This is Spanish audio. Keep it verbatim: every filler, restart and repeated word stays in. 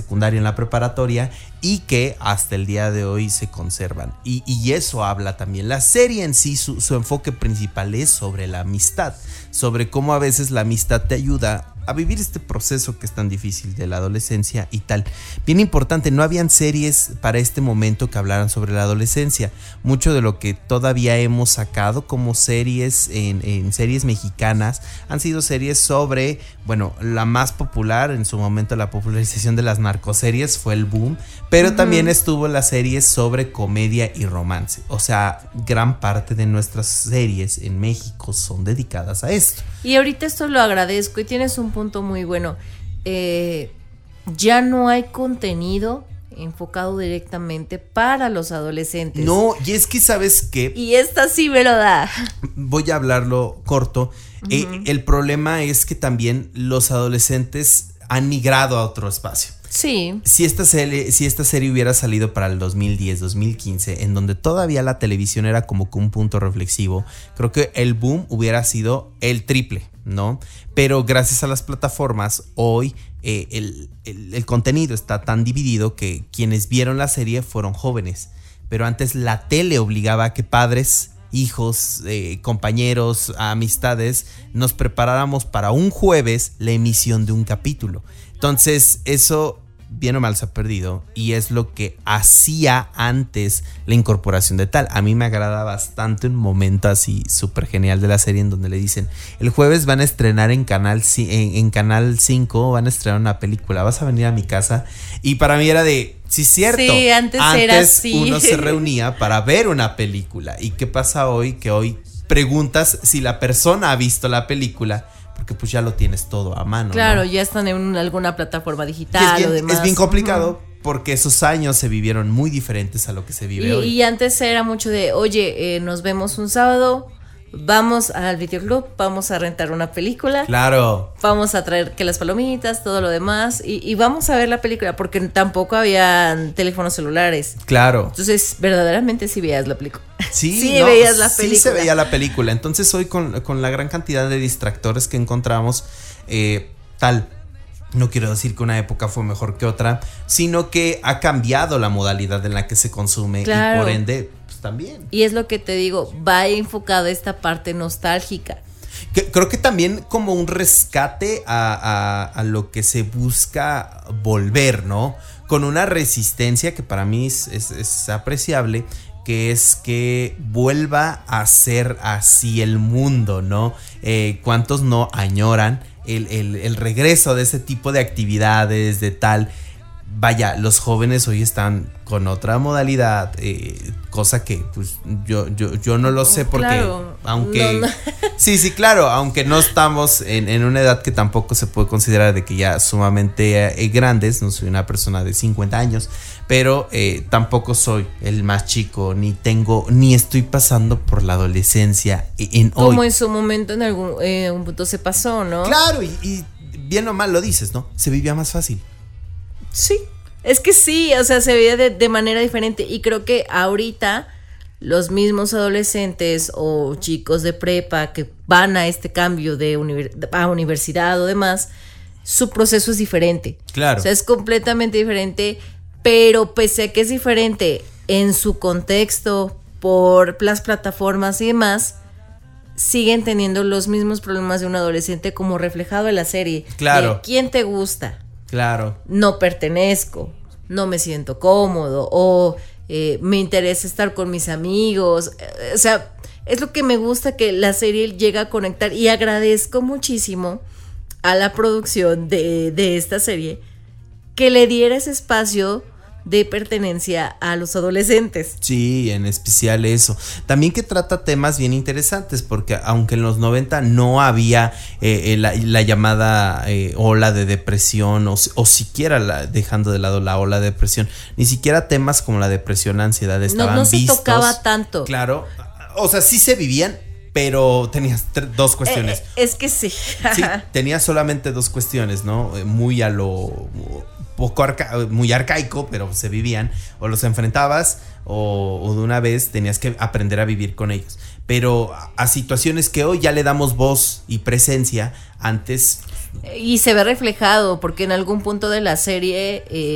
secundaria, en la preparatoria, y que hasta el día de hoy se conservan. Y, y eso habla también. La serie en sí, su, su enfoque principal es sobre la amistad, sobre cómo a veces la amistad te ayuda a vivir este proceso que es tan difícil de la adolescencia y tal. Bien importante, no habían series para este momento que hablaran sobre la adolescencia. Mucho de lo que todavía hemos sacado como series en, en series mexicanas han sido series sobre, bueno, la más popular en su momento, la popularización de las narcoseries fue el boom, pero uh-huh. también estuvo la serie sobre comedia y romance. O sea, gran parte de nuestras series en México son dedicadas a esto. Y ahorita esto lo agradezco y tienes un punto muy bueno. Eh, ya no hay contenido enfocado directamente para los adolescentes. No, y es que ¿sabes qué? Y esta sí me lo da. Voy a hablarlo corto. Uh-huh. Eh, el problema es que también los adolescentes han migrado a otro espacio. Sí. Si esta serie, si esta serie hubiera salido para el dos mil diez, dos mil quince, en donde todavía la televisión era como que un punto reflexivo, creo que el boom hubiera sido el triple, ¿no? Pero gracias a las plataformas, hoy eh, el, el, el contenido está tan dividido que quienes vieron la serie fueron jóvenes. Pero antes la tele obligaba a que padres, hijos, eh, compañeros, amistades, nos preparáramos para un jueves la emisión de un capítulo. Entonces eso bien o mal se ha perdido y es lo que hacía antes la incorporación de tal. A mí me agrada bastante un momento así súper genial de la serie en donde le dicen: el jueves van a estrenar en Canal en, en Canal cinco, van a estrenar una película, vas a venir a mi casa. Y para mí era de, sí, cierto, sí, antes, antes era así. Uno se reunía para ver una película. ¿Y qué pasa hoy? Que hoy preguntas si la persona ha visto la película, porque pues ya lo tienes todo a mano. Claro, ¿no? Ya están en alguna plataforma digital bien, o demás. Es bien complicado uh-huh. porque esos años se vivieron muy diferentes a lo que se vive y, hoy. Y antes era mucho de, oye, eh, nos vemos un sábado, vamos al videoclub, vamos a rentar una película. Claro. Vamos a traer que las palomitas, todo lo demás, y, y vamos a ver la película, porque tampoco había teléfonos celulares. Claro. Entonces, verdaderamente sí veías la película. Sí, sí no, veías la película. Sí se veía la película. Entonces hoy con, con la gran cantidad de distractores que encontramos, eh, tal, no quiero decir que una época fue mejor que otra, sino que ha cambiado la modalidad en la que se consume. Claro. Y por ende, pues también. Y es lo que te digo, va enfocada esta parte nostálgica. Que, creo que también como un rescate a, a, a lo que se busca volver, ¿no? Con una resistencia que para mí es, es, es apreciable, que es que vuelva a ser así el mundo, ¿no? Eh, ¿Cuántos no añoran el, el, el regreso de ese tipo de actividades, de tal? Vaya, los jóvenes hoy están con otra modalidad, eh, cosa que pues yo, yo, yo no lo sé porque claro, aunque no, no. sí, sí, claro, aunque no estamos en, en una edad que tampoco se puede considerar de que ya sumamente eh, grandes, no soy una persona de cincuenta años, pero eh, tampoco soy el más chico, ni tengo, ni estoy pasando por la adolescencia en hoy. Como en su momento en algún eh, un punto se pasó, ¿no? Claro, y, y bien o mal lo dices, ¿no? Se vivía más fácil. Sí, es que sí, o sea, se veía de, de manera diferente y creo que ahorita los mismos adolescentes o chicos de prepa que van a este cambio de univers- a universidad o demás, su proceso es diferente. Claro. O sea, es completamente diferente, pero pese a que es diferente en su contexto por las plataformas y demás, siguen teniendo los mismos problemas de un adolescente como reflejado en la serie. Claro. De ¿quién te gusta? Claro. No pertenezco, no me siento cómodo o eh, me interesa estar con mis amigos. Eh, o sea, es lo que me gusta, que la serie llega a conectar, y agradezco muchísimo a la producción de, de esta serie que le diera ese espacio de pertenencia a los adolescentes. Sí, en especial eso. También que trata temas bien interesantes, porque aunque en los noventa no había eh, la, la llamada eh, ola de depresión, o, o siquiera la, dejando de lado la ola de depresión, ni siquiera temas como la depresión, la ansiedad estaban no, no vistos. se tocaba tanto. Claro, o sea, sí se vivían, pero tenías tre- dos cuestiones. Eh, es que sí. Sí, tenías solamente dos cuestiones, ¿no? Muy a lo... poco arca- muy arcaico, pero se vivían, o los enfrentabas o, o de una vez tenías que aprender a vivir con ellos, pero a, a situaciones que hoy ya le damos voz y presencia, antes y se ve reflejado porque en algún punto de la serie eh,